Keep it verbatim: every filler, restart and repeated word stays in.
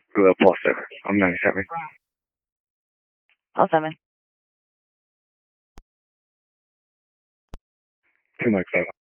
Go Foster. I'm ninety-seven. Oh seven. Two Mike seven.